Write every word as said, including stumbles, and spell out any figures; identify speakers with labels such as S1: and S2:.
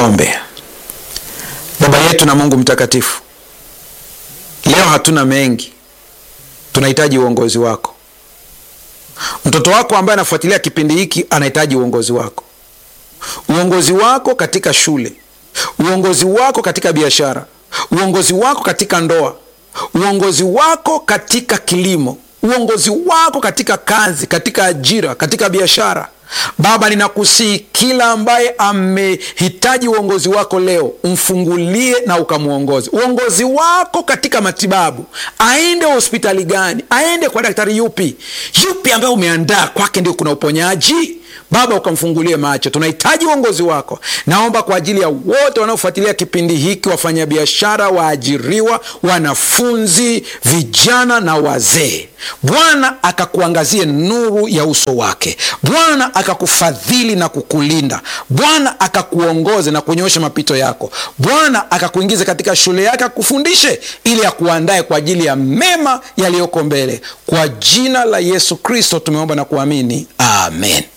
S1: Tuombe. Baba yetu na Mungu mtakatifu, leo hatuna mengi, tunahitaji uongozi wako. Mtoto wako ambaye anafuatilia kipindi hiki anahitaji uongozi wako. Uongozi wako katika shule, uongozi wako katika biashara, uongozi wako katika ndoa, uongozi wako katika kilimo, uongozi wako katika kazi, katika ajira, katika biashara. Baba, ninakusihi kila ambaye amehitaji uongozi wako leo, umfungulie na ukamuongoze. Uongozi wako katika matibabu, aende hospitali gani, aende kwa daktari yupi, yupi ambaye umeandaa kwake ndio kuna uponyaji. Baba, ukamfungulie macho. Tunahitaji uongozi wako. Naomba kwa ajili ya wote wanaofuatilia kipindi hiki, wafanyabiashara, waajiriwa, wanafunzi, vijana na wazee. Bwana akakuangazie nuru ya uso wake. Bwana akakufadhili na kukulinda. Bwana akakuongoze na kunyosha mapito yako. Bwana akakuingiza katika shule yake, akufundishe ili akuandae kwa ajili ya mema yaliyoko mbele. Kwa jina la Yesu Kristo tumeomba na kuamini. Amen.